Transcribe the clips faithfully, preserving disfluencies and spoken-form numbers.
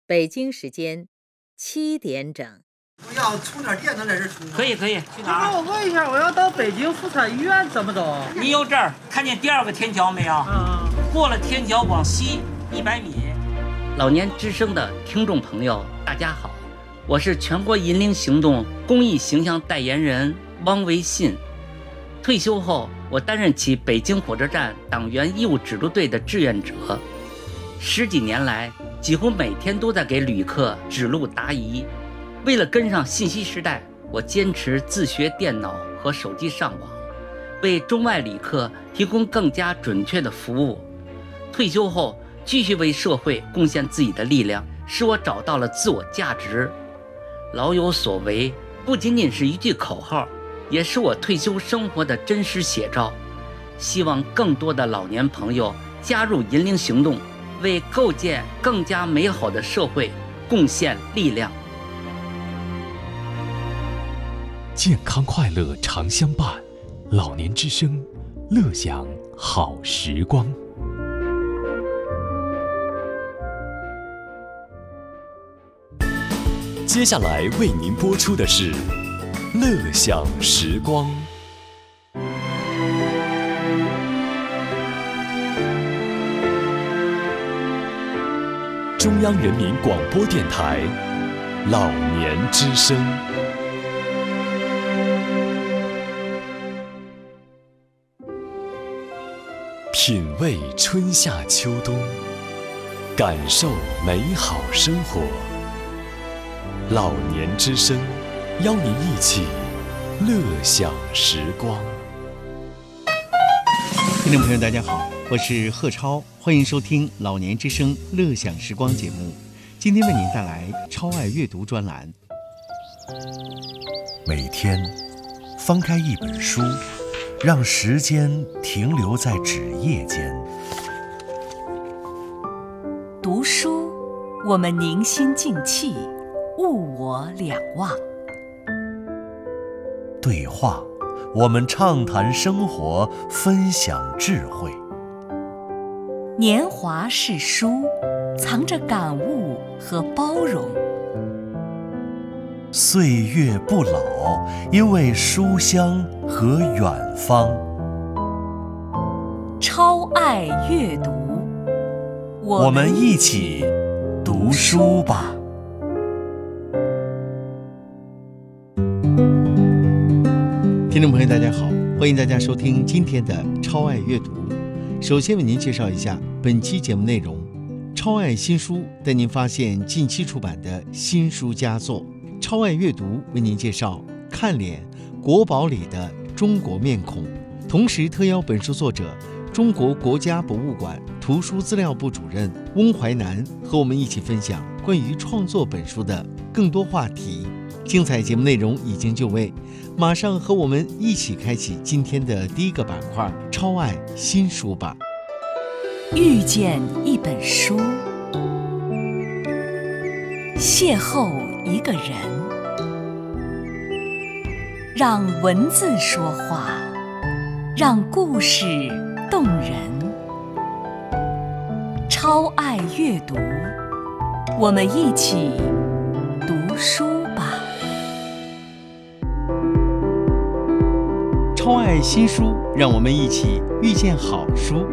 北京时间七点整。 我要充点电能在这充吗？ 可以可以，去哪儿？ 我问一下，我要到北京妇产医院怎么走？ 你有这儿看见第二个天桥没有？ 嗯， 过了天桥往西一百米。 老年之声的听众朋友，大家好，我是全国银龄行动公益形象代言人汪维信。退休后，我担任起北京火车站党员义务指路队的志愿者，十几年来，几乎每天都在给旅客指路答疑。为了跟上信息时代，我坚持自学电脑和手机上网，为中外旅客提供更加准确的服务。退休后，继续为社会贡献自己的力量，使我找到了自我价值。老有所为不仅仅是一句口号，也是我退休生活的真实写照。希望更多的老年朋友加入银龄行动，为构建更加美好的社会贡献力量。 健康快乐常相伴，老年之声，乐享好时光。接下来为您播出的是乐享时光。中央人民广播电台老年之声。品味春夏秋冬，感受美好生活。老年之声，邀您一起乐享时光。 听众朋友大家好，我是贺超，欢迎收听老年之声乐享时光节目。今天为您带来超爱阅读专栏。 每天翻开一本书，让时间停留在纸页间。 读书，我们凝心静气，物我两忘。 对话，我们畅谈生活，分享智慧。 年华是书，藏着感悟和包容。 岁月不老，因为书香和远方。 超爱阅读， 我们一起读书吧。 听众朋友大家好，欢迎大家收听今天的超爱阅读。首先为您介绍一下本期节目内容。超爱新书带您发现近期出版的新书佳作。超爱阅读为您介绍看脸国宝里的中国面孔，同时特邀本书作者中国国家博物馆图书资料部主任翁淮南和我们一起分享关于创作本书的更多话题。精彩节目内容已经就位，马上和我们一起开启今天的第一个板块超爱新书吧。 遇见一本书，邂逅一个人，让文字说话，让故事动人。超爱阅读，我们一起读书吧。 超爱新书，让我们一起遇见好书。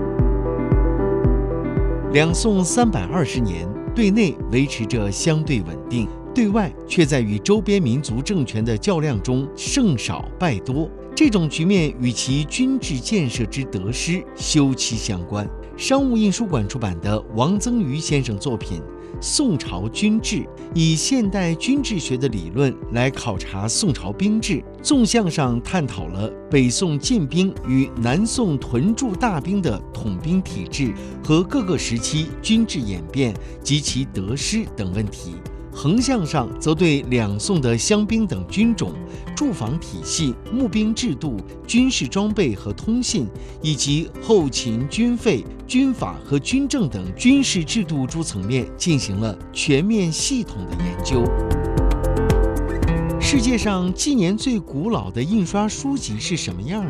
两宋三百二十年，对内维持着相对稳定，对外却在与周边民族政权的较量中胜少败多。这种局面与其军制建设之得失休戚相关。商务印书馆出版的王曾瑜先生作品《宋朝军制》，以现代军制学的理论来考察宋朝兵制，纵向上探讨了北宋建兵与南宋屯驻大兵的统兵体制和各个时期军制演变及其得失等问题。横向上则对两宋的乡兵等军种、驻防体系、募兵制度、军事装备和通信，以及后勤、军费、军法和军政等军事制度诸层面进行了全面系统的研究。世界上纪年最古老的印刷书籍是什么样的？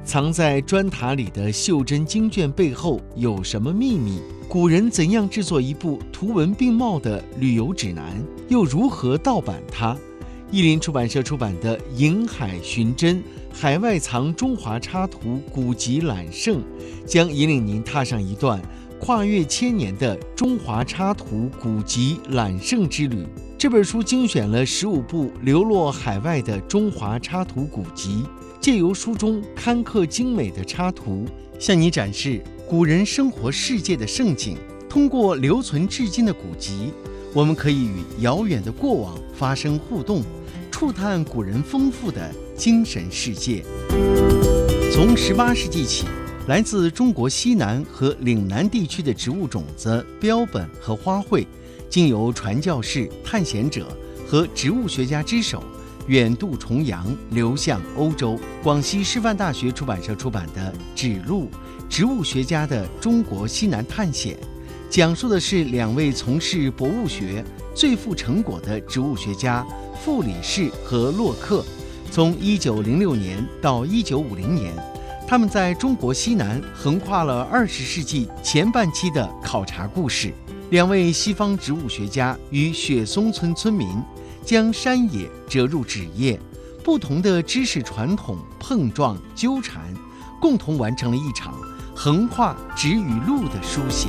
藏在砖塔里的袖珍经卷背后有什么秘密？古人怎样制作一部图文并茂的旅游指南，又如何盗版它？译林出版社出版的《瀛海寻珍：海外藏中华插图古籍揽胜》，将引领您踏上一段跨越千年的中华插图古籍揽胜之旅。这本书精选了十五部流落海外的中华插图古籍，借由书中刊刻精美的插图，向你展示古人生活世界的盛景。通过留存至今的古籍，我们可以与遥远的过往发生互动，触探古人丰富的精神世界。从十八世纪起，来自中国西南和岭南地区的植物种子、标本和花卉，经由传教士、探险者和植物学家之手，远渡重洋，流向欧洲。广西师范大学出版社出版的《指路：植物学家的中国西南探险》，讲述的是两位从事博物学最富成果的植物学家傅里士和洛克，从一九零六年到一九五零年，他们在中国西南横跨了二十世纪前半期的考察故事。两位西方植物学家与雪松村村民将山野折入纸页，不同的知识传统碰撞纠缠，共同完成了一场横跨纸与路的书写。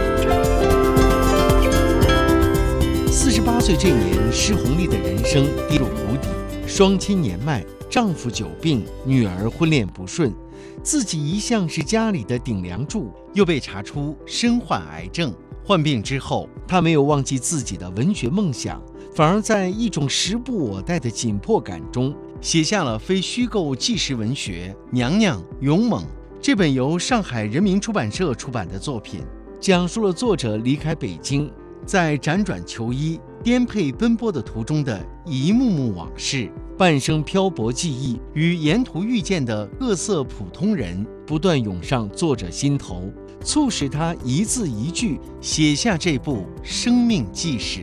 四十八岁这年，施红丽的人生跌入谷底，双亲年迈，丈夫久病，女儿婚恋不顺，自己一向是家里的顶梁柱，又被查出身患癌症。患病之后，她没有忘记自己的文学梦想，反而在一种时不我待的紧迫感中，写下了非虚构纪实文学《娘娘勇猛》这本由上海人民出版社出版的作品，讲述了作者离开北京，在辗转求医、颠沛奔波的途中的一幕幕往事。半生漂泊记忆与沿途遇见的各色普通人不断涌上作者心头，促使他一字一句写下这部生命纪实。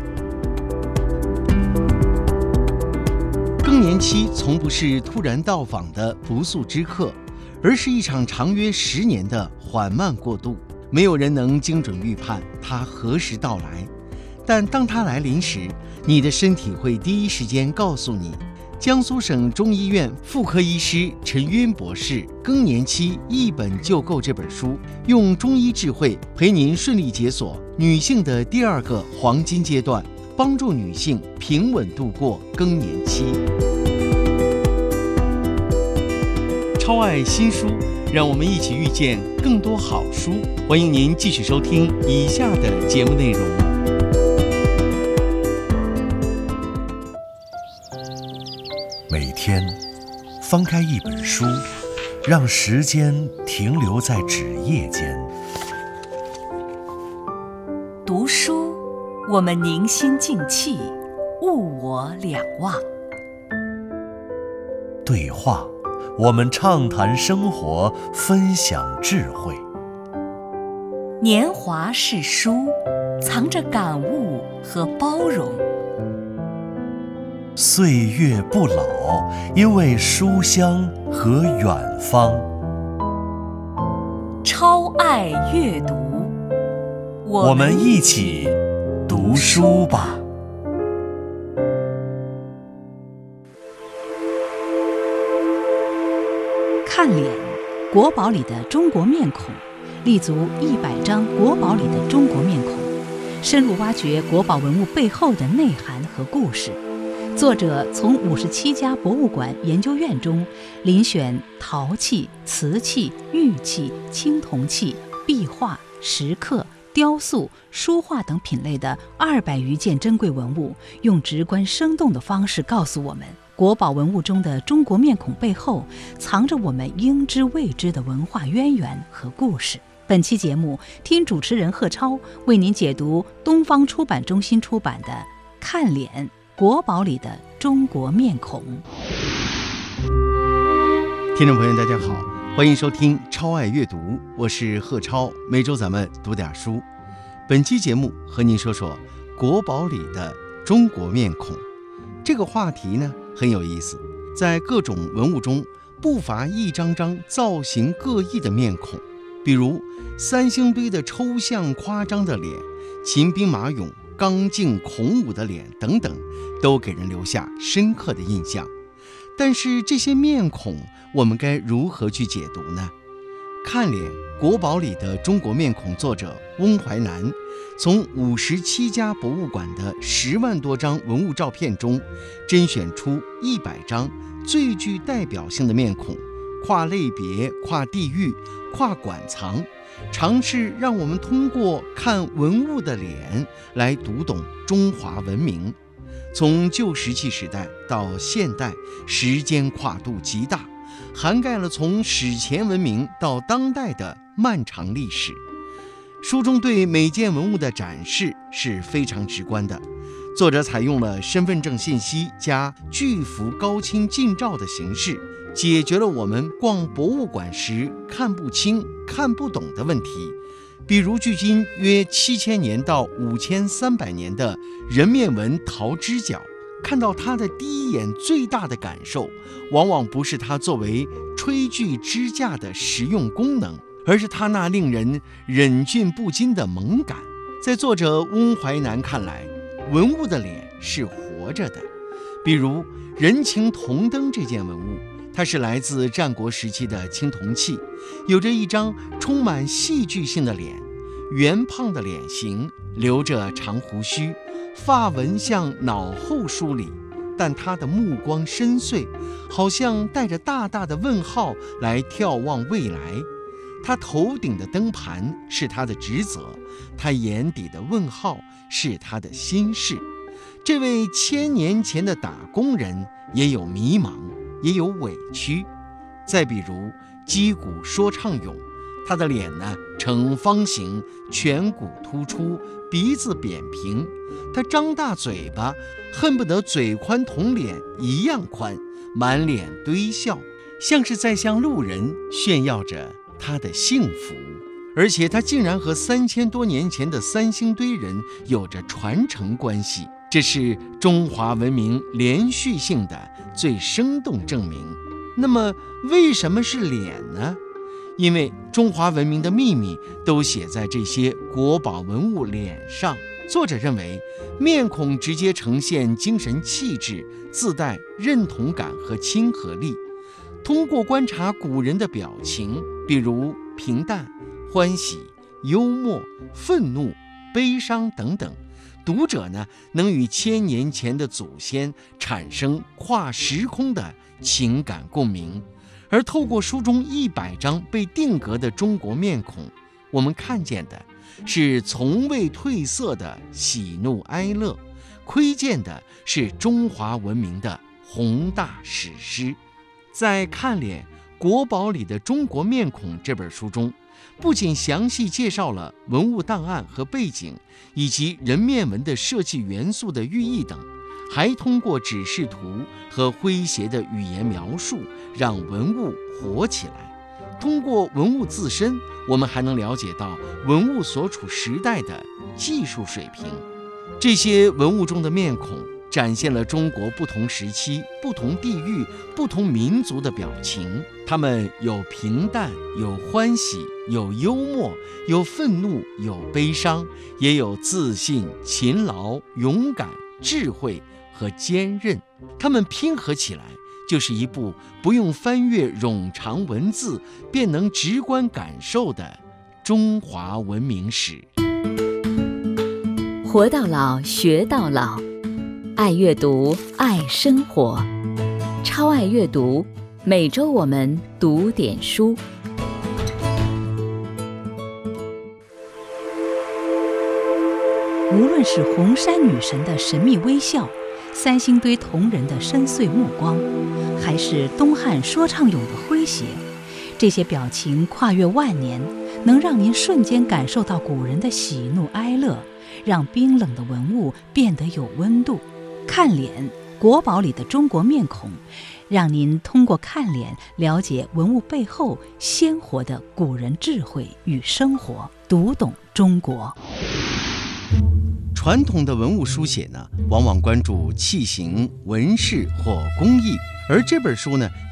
更年期从不是突然到访的不速之客，而是一场长约十年的缓慢过渡。没有人能精准预判它何时到来，但当它来临时，你的身体会第一时间告诉你。江苏省中医院妇科医师陈晕博士《更年期一本就够》这本书，用中医智慧陪您顺利解锁女性的第二个黄金阶段，帮助女性平稳度过更年期。超爱新书，让我们一起遇见更多好书。欢迎您继续收听以下的节目内容。 每天翻开一本书，让时间停留在纸页间。 读书，我们凝心静气，物我两忘。 对话，我们畅谈生活，分享智慧。 年华是书，藏着感悟和包容。 岁月不老，因为书香和远方。 超爱阅读， 我们一起读书吧。 看脸，国宝里的中国面孔，立足一百张国宝里的中国面孔，深入挖掘国宝文物背后的内涵和故事。作者从五十七家博物馆研究院中遴选陶器、瓷器、玉器、青铜器、壁画、石刻、雕塑、书画等品类的二百余件珍贵文物，用直观生动的方式告诉我们，国宝文物中的中国面孔背后藏着我们应知未知的文化渊源和故事。本期节目，听主持人贺超为您解读东方出版中心出版的《看脸：国宝里的中国面孔》。 听众朋友大家好，欢迎收听超爱阅读，我是贺超，每周咱们读点书。本期节目和您说说国宝里的中国面孔。这个话题呢很有意思，在各种文物中， 不乏一张张造型各异的面孔，比如三星堆的抽象夸张的脸，秦兵马俑刚劲孔武的脸等等，都给人留下深刻的印象。但是这些面孔我们该如何去解读呢？看脸国宝里的中国面孔作者翁淮南从五十七家博物馆的十万多张文物照片中甄选出一百张最具代表性的面孔，跨类别、跨地域、跨馆藏，尝试让我们通过看文物的脸来读懂中华文明。从旧石器时代到现代，时间跨度极大，涵盖了从史前文明到当代的漫长历史。书中对每件文物的展示是非常直观的，作者采用了身份证信息加巨幅高清近照的形式，解决了我们逛博物馆时看不清、看不懂的问题。比如距今约七千年到五千三百年的人面纹陶支脚，看到它的第一眼最大的感受，往往不是它作为炊具支架的实用功能，而是它那令人忍俊不禁的萌感。在作者翁淮南看来，文物的脸是活着的。比如人情铜灯这件文物，它是来自战国时期的青铜器，有着一张充满戏剧性的脸，圆胖的脸型，留着长胡须，发纹向脑后梳理，但他的目光深邃，好像带着大大的问号来眺望未来。他头顶的灯盘是他的职责，他眼底的问号是他的心事。这位千年前的打工人也有迷茫，也有委屈。再比如击鼓说唱俑，他的脸呢呈方形，颧骨突出，鼻子扁平，他张大嘴巴，恨不得嘴宽同脸一样宽，满脸堆笑，像是在向路人炫耀着他的幸福。而且他竟然和三千多年前的三星堆人有着传承关系，这是中华文明连续性的最生动证明。那么为什么是脸呢？因为中华文明的秘密都写在这些国宝文物脸上。作者认为，面孔直接呈现精神气质，自带认同感和亲和力。通过观察古人的表情，比如平淡、欢喜、幽默、愤怒、悲伤等等，读者呢能与千年前的祖先产生跨时空的情感共鸣。而透过书中一百张被定格的中国面孔，我们看见的是从未褪色的喜怒哀乐，窥见的是中华文明的宏大史诗。在《看脸国宝里的中国面孔》这本书中，不仅详细介绍了文物档案和背景，以及人面纹的设计元素的寓意等，还通过指示图和诙谐的语言描述，让文物活起来。通过文物自身，我们还能了解到文物所处时代的技术水平。这些文物中的面孔展现了中国不同时期、不同地域、不同民族的表情，它们有平淡，有欢喜，有幽默，有愤怒，有悲伤，也有自信、勤劳、勇敢、智慧和坚韧。它们拼合起来，就是一部不用翻阅冗长文字便能直观感受的中华文明史。 活到老，学到老，爱阅读，爱生活，超爱阅读，每周我们读点书。 无论是红山女神的神秘微笑，三星堆铜人的深邃目光，还是东汉说唱俑的诙谐，这些表情跨越万年，能让您瞬间感受到古人的喜怒哀乐，让冰冷的文物变得有温度。看脸，国宝里的中国面孔，让您通过看脸了解文物背后鲜活的古人智慧与生活，读懂中国。 传统的文物书写呢，往往关注器形、纹饰或工艺，而这本书呢，